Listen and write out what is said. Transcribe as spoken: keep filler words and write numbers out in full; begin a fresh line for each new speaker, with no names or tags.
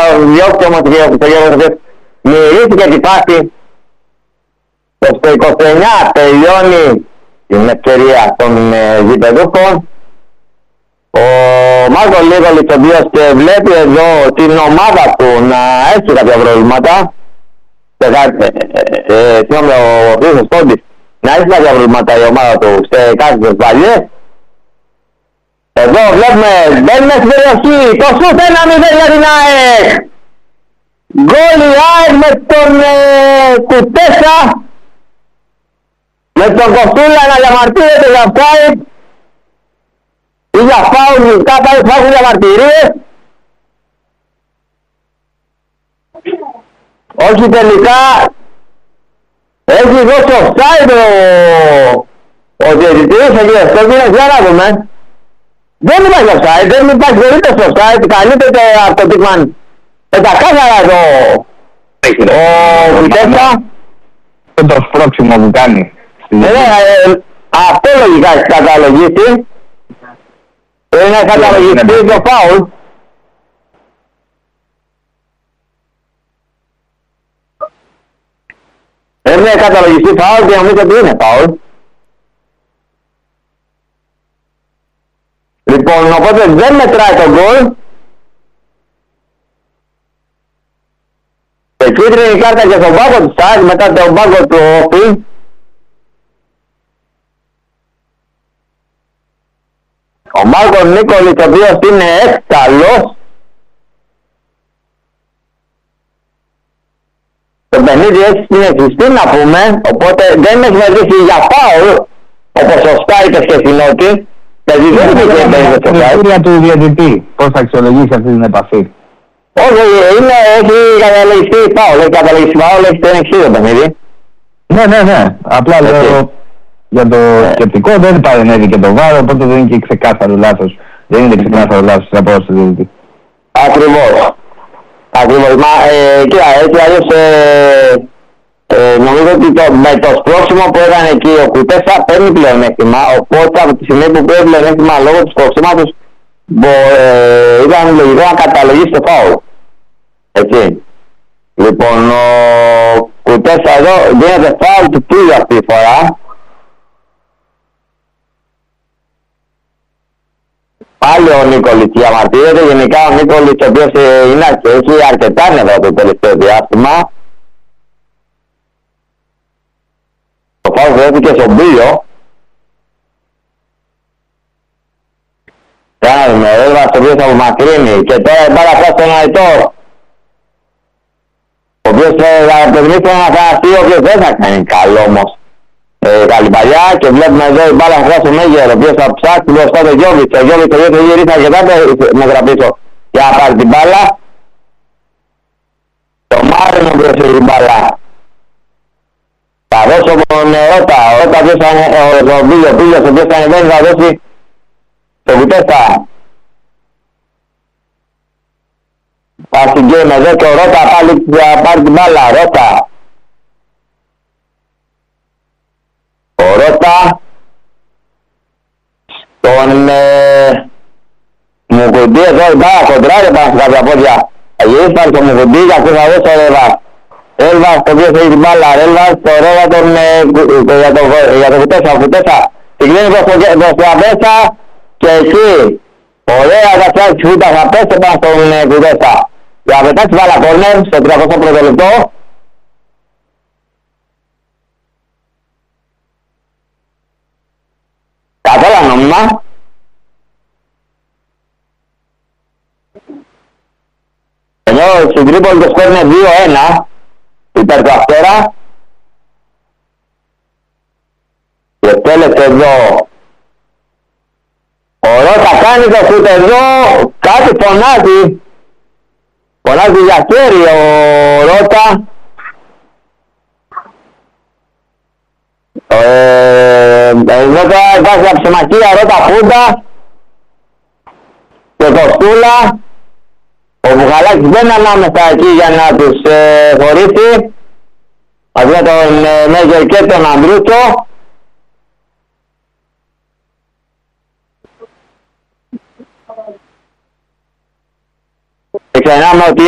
διώξει όμως το Γιώργο. Μυρίστηκε την φάση. Στο είκοσι εννιά τελειώνει την ευκαιρία των γηπεδούχων. Ο Μάρκο Νίκολιτς, ο οποίος βλέπει εδώ την ομάδα του να έχει κάποια προβλήματα. Συγγνώμη, ο Χρήστος Κόντης, να έχει κάποια προβλήματα η ομάδα του σε κάποιες παλιές. Εδώ βλέπουμε, μπαίνουμε στην περιοχή, το σούτ ένα μηδέν για την ΑΕΚ. Γκολ η ΑΕΚ με τον ε, Κουτέσα, με τον Κοστούλα να διαμαρτύρεται για offside ή για φάουλ, κάποια υπάρχουν διαμαρτυρίες. Όχι τελικά, έχει δώσει offside ο, ο διαιτητής, ο κύριος, για να δούμε. Δεν υπάρχει offside, δεν υπάρχει περίπτωση offside, καλύπτεται από το Τίκμαν. Πεντακάθαρα εδώ ο Κουτέσα.
Αυτό το σπρώξιμο που κάνει.
Αυτό λογικά έχει καταλογίσει. Είναι καταλογιστεί το φάουλ. Είναι καταλογιστεί φάουλ και νομίζω ότι είναι φάουλ. Λοιπόν, οπότε δεν μετράει το γκολ. Και κίτρινη κάρτα και στον πάγκο του Σάκ, μετά τον πάγκο του Όφη. Ο Μάρκο Νίκολιτς, ο οποίος είναι έξαλλος. Το παιχνίδι έχει συνεχιστεί να πούμε, οπότε δεν έχει μετρήσει για φάουλ, όπως σωστά είπες και στην Νότη. Δηλαδή δεν υπήρχε περίπτωση στο φάουλ.
Η του διαιτητή, πώς θα αξιολογήσει αυτή την επαφή.
Όχι, είναι, έχει καταλογιστεί φάουλ, έχει καταλογιστεί φάουλ, έχει τον εξή το παιχνίδι.
Ναι, ναι, ναι, απλά λέω για το σκεπτικό δεν παρενέβη και το βάρο, οπότε δεν είναι και ξεκάθαρο λάθος. Δεν είναι ξεκάθαρο λάθος στην απόδοση του διαιτητή.
Ακριβώς. Ακριβώς. Μα, ε, κοίτα, έτσι αλλιώς ε, ε, νομίζω ότι το, με το σπρώξιμο που έκανε εκεί ο Κουτέσα παίρνει πλεονέκτημα, οπότε από τη στιγμή που παίρνει πλεονέκτημα λόγω του σπρώξιματος ε, ήταν λογικό να καταλογίσει το φάουλ. Έτσι. Λοιπόν, ο Κουτέσα εδώ δίνεται φάουλ του Τίλου αυτή τη φορά. Πάλι ο Νίκολιτς διαμαρτύρεται. Γενικά ο Νίκολιτς, ο οποίος είναι, έχει αρκετά νερό το τελευταίο διάστημα. Το φάουλ βρέθηκε στον Μπίλιο. Κάναμε με έδρα στο οποίο θα απομακρύνει. Και τώρα η μπάλα φτάσει στον Αϊτόρ, ο οποίος θα αποδεικνύσει ένα θανατή, ο οποίος δεν θα κάνει καλό όμως. Ε, καλή παλιά και βλέπουμε εδώ η μπάλα χρειάζεται στο Μέγερ, ο οποίος θα ψάξει μπροστά το Γιώβιτς. Ο Γιώβιτς, ο οποίος θα γυρίσει αρκετά μέτρα πίσω για να πάρει την μπάλα. Το Μάριν ο οποίος έχει την μπάλα. Θα δώσω τον Ρώτα, ο Ρώτα ο οποίος θα είναι, ο Μπίλιος, ο Μπίλιος ο οποίος θα ανεβαίνει, θα δώσει το Κουτέστα. Θα συγκέμε εδώ και ο Ρώτα πάλι θα πάρει την μπάλα, Ρώτα. Ο Ρώτα τον ε, Μουκουντή εδώ η μπάλα κοντράρει πάνω σε κάποια πόδια. Θα γυρίσει πάλι το Μουκουντή και αυτό θα δώσει ο Ρέβας. Ρέβας το οποίος έχει την μπάλα. Ρέβας το Ρέβα τον ε, για το, για το Κουτέσα. Ο Κουτέσα συγκλίνει προς το Αβέσα και εκεί ωραία θα φτιάξει τη φούτα, θα πέσει πάνω στον ε, Κουτέσα. Για να πετάξει μπάλα κόρνερ στο τριακοστό πρώτο λεπτό. Καθόλου νόμιμα. Ενώ στην Τρίπολη το σκορ είναι δύο ένα υπέρ του Αστέρα. Και τέλεται εδώ ο Ρώτα κάνει το σούτ εδώ, κάτι φωνάζει. Φωνάζει για χέρι ο Ρώτα. Εδώ τώρα υπάρχει αψημαχία Ρώτα Φούντα και Κοστούλα. Ο Μπουχαλάκης δεν ανάμεσα εκεί για να τους ε, χωρίσει. Μαζί με τον ε, Μέγερ και τον Ανδρούτσο. Και ξεχνάμε ότι